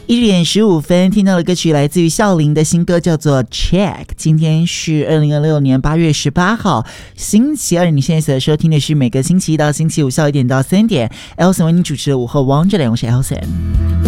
1:15听到的歌曲来自于孝琳的新歌，叫做 Check。 今天是2026年8月18号星期二，你现在所收听的是每个星期一到星期五下午1点到3点 Elson 为你主持的午后王者，我是 Elson。